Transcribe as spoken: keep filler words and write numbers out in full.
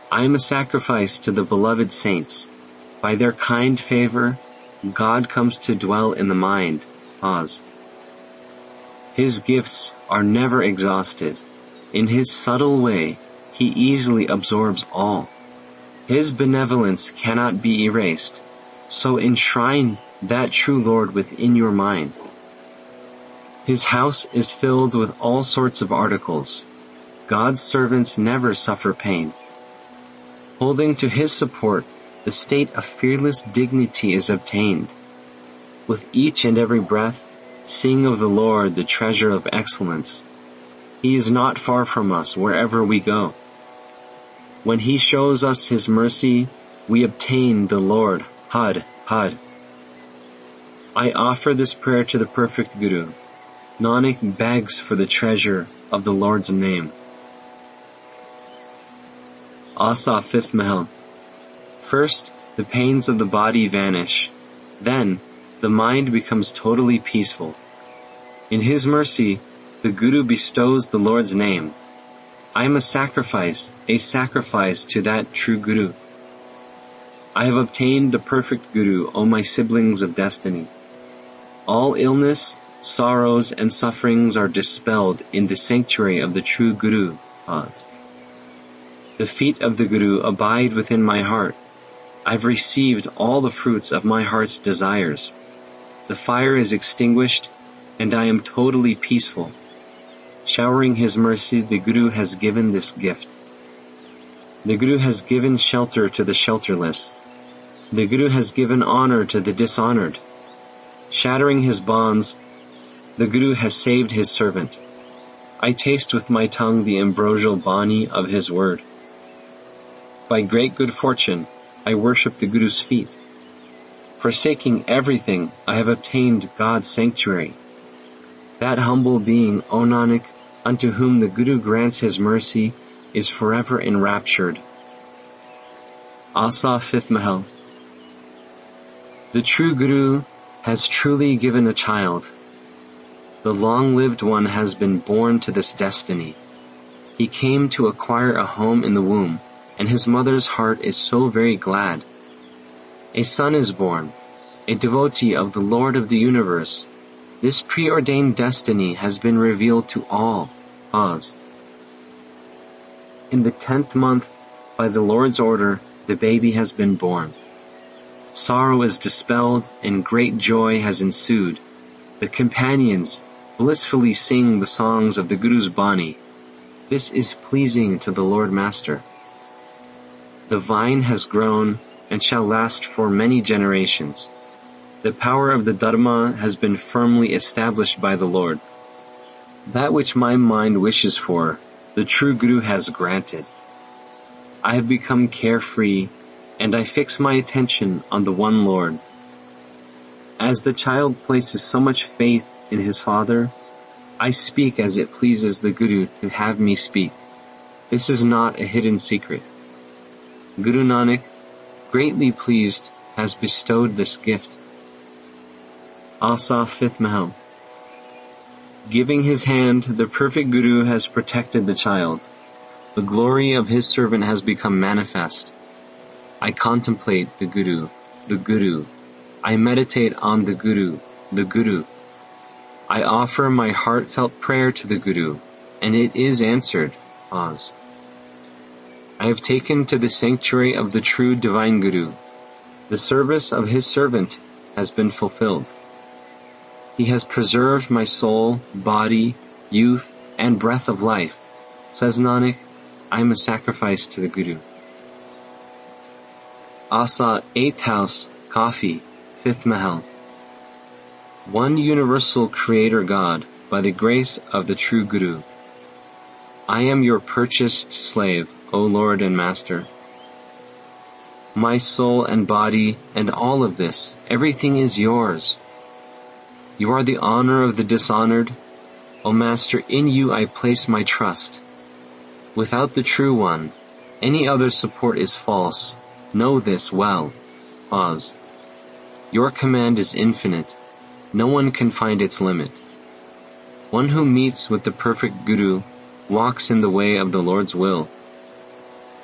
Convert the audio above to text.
I am a sacrifice to the beloved saints. By their kind favor, God comes to dwell in the mind. Pause. His gifts are never exhausted. In his subtle way, he easily absorbs all. His benevolence cannot be erased, so enshrine that true Lord within your mind. His house is filled with all sorts of articles. God's servants never suffer pain. Holding to his support, the state of fearless dignity is obtained. With each and every breath, sing of the Lord, the treasure of excellence. He is not far from us wherever we go. When he shows us his mercy, we obtain the Lord. Had, had. I offer this prayer to the perfect Guru. Nanak begs for the treasure of the Lord's name. Asa, fifth Mahal. First, the pains of the body vanish. Then, the mind becomes totally peaceful. In his mercy, the Guru bestows the Lord's name. I am a sacrifice, a sacrifice to that true Guru. I have obtained the perfect Guru, O my siblings of destiny. All illness, sorrows, and sufferings are dispelled in the sanctuary of the true Guru. Pause. The feet of the Guru abide within my heart. I've received all the fruits of my heart's desires. The fire is extinguished, and I am totally peaceful. Showering his mercy, the Guru has given this gift. The Guru has given shelter to the shelterless. The Guru has given honor to the dishonored. Shattering his bonds, the Guru has saved his servant. I taste with my tongue the ambrosial bani of his word. By great good fortune, I worship the Guru's feet. Forsaking everything, I have obtained God's sanctuary. That humble being, O Nanak, unto whom the Guru grants his mercy, is forever enraptured. Asa, fifth Mahal. The true Guru has truly given a child. The long-lived one has been born to this destiny. He came to acquire a home in the womb, and his mother's heart is so very glad. A son is born, a devotee of the Lord of the universe. This preordained destiny has been revealed to all. Pause. In the tenth month, by the Lord's order, the baby has been born. Sorrow is dispelled and great joy has ensued. The companions blissfully sing the songs of the Guru's Bani. This is pleasing to the Lord Master. The vine has grown and shall last for many generations. The power of the Dharma has been firmly established by the Lord. That which my mind wishes for, the true Guru has granted. I have become carefree, and I fix my attention on the one Lord. As the child places so much faith in his father, I speak as it pleases the Guru to have me speak. This is not a hidden secret. Guru Nanak, greatly pleased, has bestowed this gift. Asa, fifth Mahal. Giving his hand, the perfect Guru has protected the child. The glory of his servant has become manifest. I contemplate the Guru, the Guru. I meditate on the Guru, the Guru. I offer my heartfelt prayer to the Guru, and it is answered. Pause. I have taken to the sanctuary of the true divine Guru. The service of his servant has been fulfilled. He has preserved my soul, body, youth, and breath of life. Says Nanak, I am a sacrifice to the Guru. Asa, eighth house, Kafi, fifth Mahal. One universal Creator God, by the grace of the true Guru. I am your purchased slave, O Lord and Master. My soul and body and all of this, everything is yours. You are the honor of the dishonored. O Master, in you I place my trust. Without the true one, any other support is false. Know this well. Pause. Your command is infinite. No one can find its limit. One who meets with the perfect Guru walks in the way of the Lord's will.